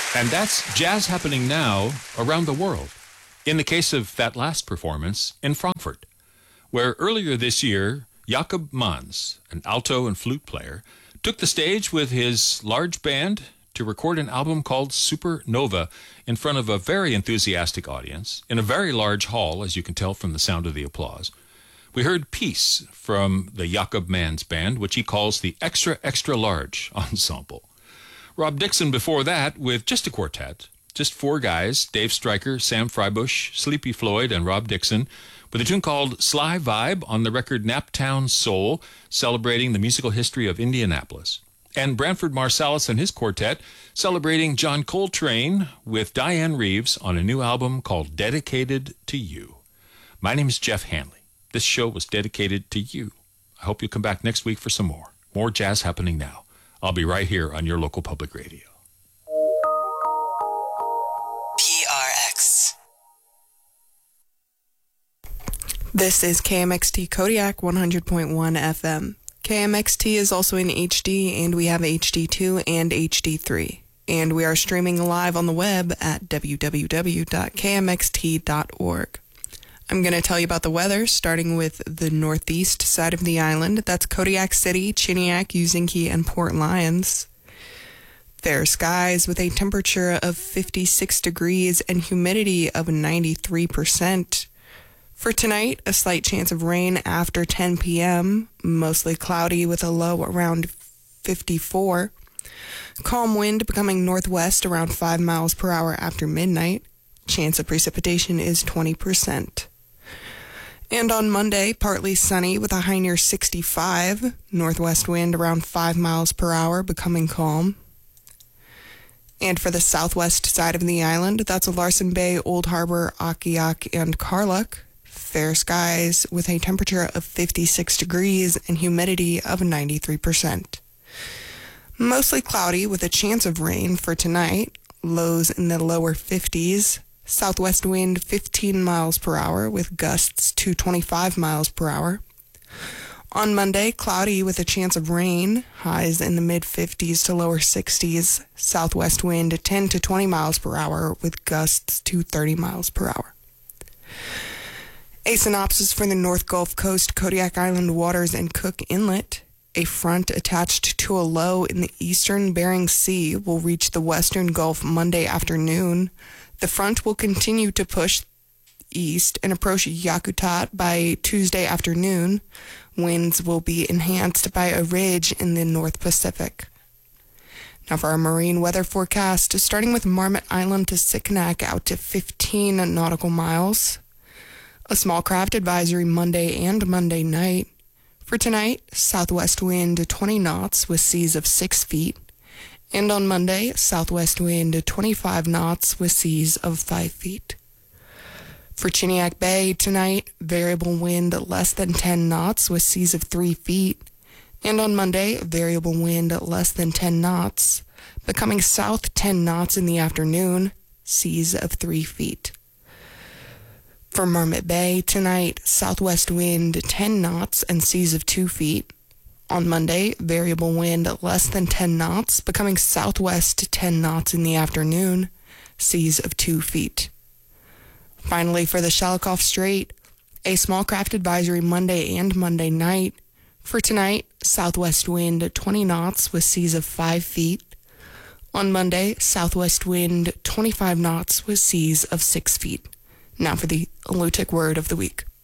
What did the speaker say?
And that's jazz happening now around the world. In the case of that last performance in Frankfurt, where earlier this year, Jakob Manz, an alto and flute player, took the stage with his large band to record an album called Supernova in front of a very enthusiastic audience in a very large hall, as you can tell from the sound of the applause. We heard Peace from the Jakob Manz band, which he calls the Extra Extra Large Ensemble. Rob Dixon before that with just a quartet, just four guys, Dave Stryker, Sam Freibush, Sleepy Floyd, and Rob Dixon, with a tune called Sly Vibe on the record Naptown Soul, celebrating the musical history of Indianapolis. And Branford Marsalis and his quartet celebrating John Coltrane with Diane Reeves on a new album called Dedicated to You. My name is Jeff Hanley. This show was dedicated to you. I hope you'll come back next week for some more. More jazz happening now. I'll be right here on your local public radio. PRX. This is KMXT Kodiak 100.1 FM. KMXT is also in HD, and we have HD2 and HD3. And we are streaming live on the web at www.kmxt.org. I'm going to tell you about the weather, starting with the northeast side of the island. That's Kodiak City, Chiniak, Uzinki, and Port Lions. Fair skies with a temperature of 56 degrees and humidity of 93%. For tonight, a slight chance of rain after 10 p.m., mostly cloudy with a low around 54. Calm wind becoming northwest around 5 miles per hour after midnight. Chance of precipitation is 20%. And on Monday, partly sunny with a high near 65, northwest wind around 5 miles per hour, becoming calm. And for the southwest side of the island, that's Larsen Bay, Old Harbor, Akiak, and Karluk. Fair skies with a temperature of 56 degrees and humidity of 93%. Mostly cloudy with a chance of rain for tonight, lows in the lower 50s. Southwest wind 15 miles per hour with gusts to 25 miles per hour. On Monday, cloudy with a chance of rain, highs in the mid-50s to lower 60s. Southwest wind 10 to 20 miles per hour with gusts to 30 miles per hour. A synopsis for the North Gulf Coast, Kodiak Island waters, and Cook Inlet. A front attached to a low in the eastern Bering Sea will reach the western Gulf Monday afternoon. The front will continue to push east and approach Yakutat by Tuesday afternoon. Winds will be enhanced by a ridge in the North Pacific. Now for our marine weather forecast, starting with Marmot Island to Sikanak out to 15 nautical miles. A small craft advisory Monday and Monday night. For tonight, southwest wind 20 knots with seas of 6 feet. And on Monday, southwest wind 25 knots with seas of 5 feet. For Chiniak Bay tonight, variable wind less than 10 knots with seas of 3 feet. And on Monday, variable wind less than 10 knots, becoming south 10 knots in the afternoon, seas of 3 feet. For Marmot Bay tonight, southwest wind 10 knots and seas of 2 feet. On Monday, variable wind less than 10 knots, becoming southwest 10 knots in the afternoon, seas of 2 feet. Finally, for the Shalikoff Strait, a small craft advisory Monday and Monday night. For tonight, southwest wind 20 knots with seas of 5 feet. On Monday, southwest wind 25 knots with seas of 6 feet. Now for the Alutiiq word of the week.